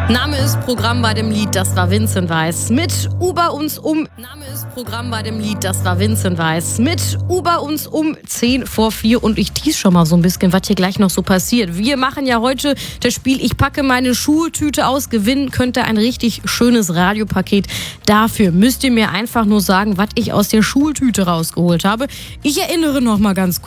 Name ist Programm bei dem Lied, das war Vincent Weiss. Mit Über uns um. Name ist Programm bei dem Lied, das war Vincent Weiss. Mit Über uns um 10:04 und ich tease schon mal so ein bisschen, was hier gleich noch so passiert. Wir machen ja heute das Spiel Ich packe meine Schultüte aus. Gewinnen könnt ihr ein richtig schönes Radiopaket. Dafür müsst ihr mir einfach nur sagen, was ich aus der Schultüte rausgeholt habe. Ich erinnere noch mal ganz kurz.